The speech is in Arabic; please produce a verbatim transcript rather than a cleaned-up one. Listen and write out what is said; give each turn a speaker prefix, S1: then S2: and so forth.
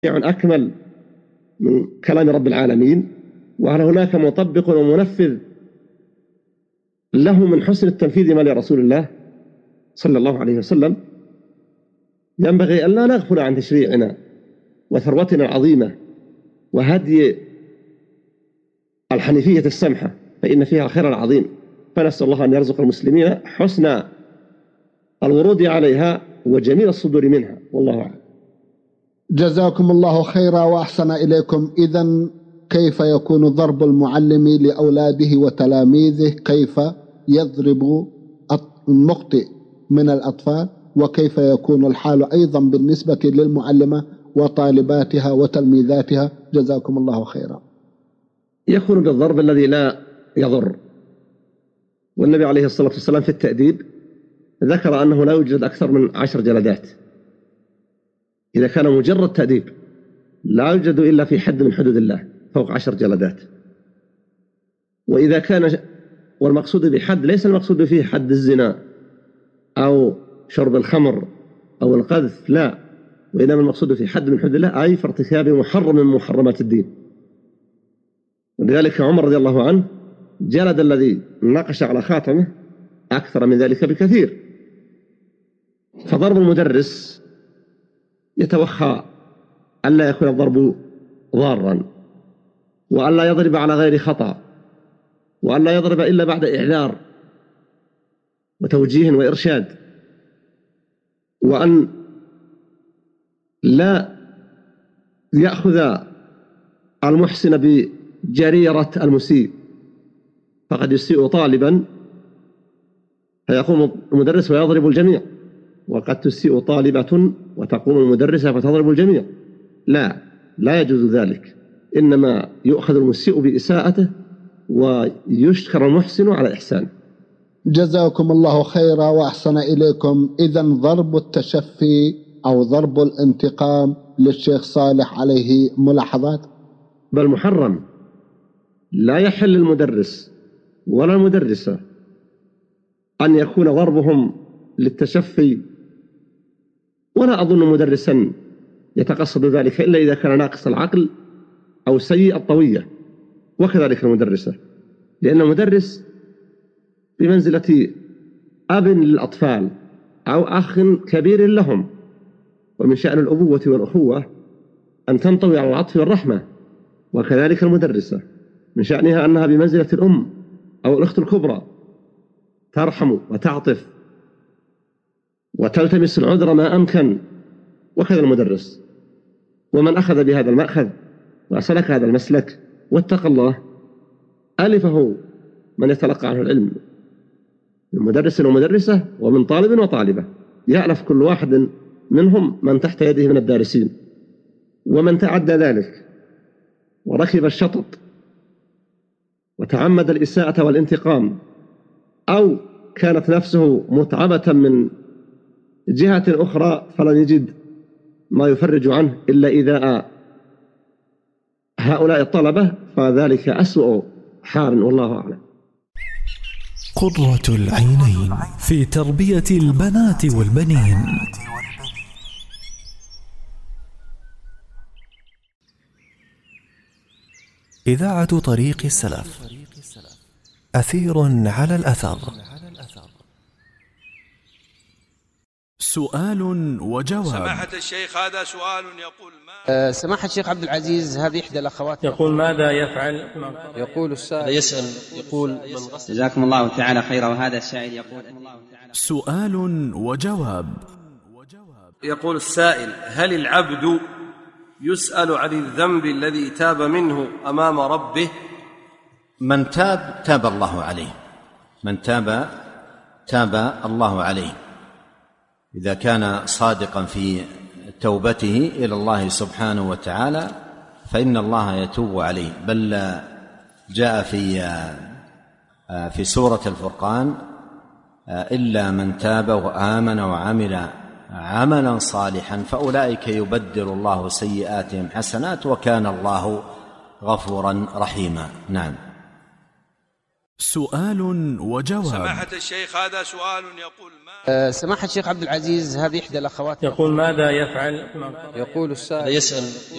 S1: أكمل من كلام رب العالمين، وهل هناك مطبق ومنفذ له من حسن التنفيذ ما لرسول الله صلى الله عليه وسلم. ينبغي أن لا نغفل عن تشريعنا وثروتنا العظيمة وهدي الحنيفية السمحة، فإن فيها الخير العظيم. فنسأل الله أن يرزق المسلمين حسن الورود عليها وجميل الصدور منها، والله أعلم.
S2: جزاكم الله خيرا وأحسن إليكم. إذن كيف يكون ضرب المعلم لأولاده وتلاميذه؟ كيف يضرب المخطئ من الأطفال؟ وكيف يكون الحال أيضا بالنسبة للمعلمة وطالباتها وتلميذاتها؟ جزاكم الله خيرا.
S1: يكون بالضرب الذي لا يضر، والنبي عليه الصلاة والسلام في التأديب ذكر أنه لا يوجد أكثر من عشر جلدات. إذا كان مجرد تأديب لا يوجد إلا في حد من حدود الله فوق عشر جلدات. وإذا كان والمقصود بحد ليس المقصود فيه حد الزنا أو شرب الخمر أو القذف، لا، وإنما المقصود في حد من حدود الله أي في ارتكاب محرم من محرمات الدين. ولذلك عمر رضي الله عنه جلد الذي نقش على خاتمه أكثر من ذلك بكثير. فضرب المدرس يتوخى ألا يكون الضرب ضارا، وألا يضرب على غير خطأ، وألا يضرب إلا بعد إعذار وتوجيه وإرشاد، وأن لا يأخذ المحسن بجريرة المسيء، فقد يسيء طالبا فيقوم المدرس ويضرب الجميع، وقد تسيء طالبة وتقوم المدرسة فتضرب الجميع. لا لا يجوز ذلك، إنما يؤخذ المسيء بإساءته ويشكر المحسن على إحسانه.
S2: جزاكم الله خيرا وأحسن إليكم. إذن ضرب التشفي أو ضرب الانتقام للشيخ صالح عليه ملاحظات؟
S1: بل محرم، لا يحل للمدرس ولا المدرسة أن يكون ضربهم للتشفي، ولا أظن مدرسا يتقصد ذلك إلا إذا كان ناقص العقل أو سيء الطوية، وكذلك المدرسة، لأن المدرس بمنزلة أب للأطفال أو أخ كبير لهم، ومن شأن الأبوة والأخوة أن تنطوي على العطف والرحمة، وكذلك المدرسة من شأنها أنها بمنزلة الأم أو الأخت الكبرى ترحم وتعطف وتلتمس العذر ما أمكن، وكذا المدرس. ومن أخذ بهذا المأخذ وسلك هذا المسلك واتقى الله ألفه من يتلقى عنه العلم من مدرس ومدرسة ومن طالب وطالبة، يألف كل واحد منهم من تحت يده من الدارسين. ومن تعدى ذلك وركب الشطط وتعمد الإساءة والانتقام، أو كانت نفسه متعبة من جهة أخرى فلن يجد ما يفرج عنه إلا إذا هؤلاء الطلبة، فذلك أسوأ حال، والله أعلم.
S3: قرة العينين في تربية البنات والبنين. إذاعة طريق السلف، أثير على الأثر. سؤال وجواب.
S4: سماحة الشيخ، هذا سؤال يقول ما
S5: أه سماحة الشيخ عبد العزيز، هذه إحدى الأخوات
S6: يقول ماذا يفعل؟
S5: يقول السائل
S6: يسأل يقول
S7: جزاكم الله تعالى خيرا. وهذا السائل يقول
S3: سؤال وجواب.
S4: يقول السائل: هل العبد يسأل عن الذنب الذي تاب منه أمام ربه؟
S8: من تاب تاب الله عليه، من تاب تاب الله عليه إذا كان صادقا في توبته إلى الله سبحانه وتعالى، فإن الله يتوب عليه. بل جاء في في سورة الفرقان: إلا من تاب وآمن وعمل عملا صالحا فأولئك يبدل الله سيئاتهم حسنات وكان الله غفورا رحيما. نعم.
S3: سؤال وجواب.
S9: سماحة الشيخ هذا سؤال يقول ما
S5: أه سماحة الشيخ عبد العزيز، هذه إحدى الأخوات
S6: يقول ماذا يفعل؟
S5: يقول السائل
S10: يسأل